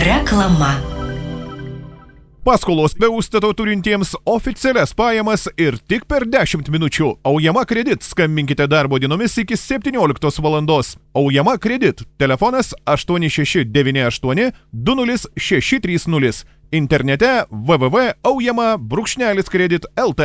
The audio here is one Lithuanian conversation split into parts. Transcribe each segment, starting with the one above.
Reklama. Paskolos be užstato turintiems oficialias pajamas ir tik per 10 minučių. Aujama kredit. Skambinkite darbo dienomis iki 17 valandos. Aujama kredit. Telefonas 8698 20630. Internete www.aujama-kredit.lt.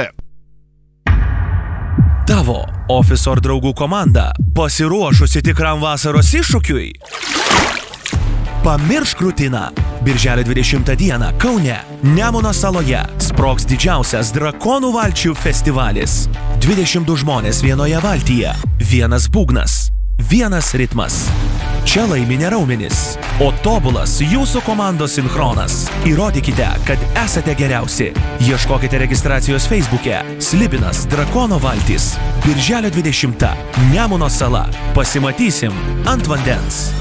Tavo ofiso ar draugų komanda pasiruošusi tikram vasaros iššūkiui? Pamiršk rutiną. Birželio 20 dieną Kaune, Nemuno saloje sprogs didžiausias drakonų valčių festivalis. 22 žmonės vienoje valtyje, vienas būgnas, vienas ritmas. Čia laimi ne raumenis, o tobulas jūsų komandos sinchronas. Įrodykite, kad esate geriausi. Ieškokite registracijos Facebook'e Slibinas Drakono valtys. Birželio 20 Nemuno sala. Pasimatysim ant vandens.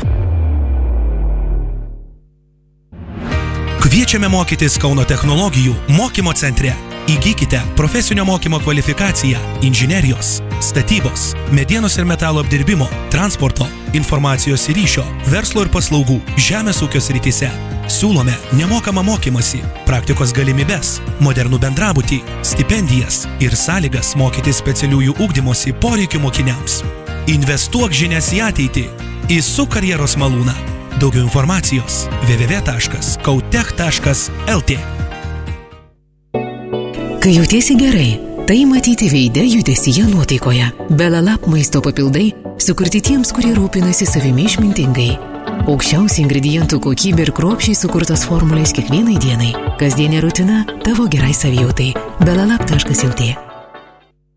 Kviečiame mokytis Kauno technologijų mokymo centre. Įgykite profesinio mokymo kvalifikaciją inžinerijos, statybos, medienos ir metalo apdirbimo, transporto, informacijos ir ryšio, verslo ir paslaugų, žemės ūkio srityse. Siūlome nemokamą mokymąsi, praktikos galimybes, modernų bendrabutį, stipendijas ir sąlygas mokyti specialiųjų ugdymosi poreikių mokiniams. Investuok žinias į ateitį. Įsuk karjeros malūną. Daugiau informacijos www.kautech.lt. Kai jautiesi gerai, tai matyti veide, judesyje, nuotaikoje. Belalap maisto papildai sukurti tiems, kurie rūpinasi savimi išmintingai. Aukščiausi ingredientų kokybė ir kruopščiai sukurtos formulės kiekvienai dienai. Kasdienė rutina tavo gerai savijautai. Belalap.lt.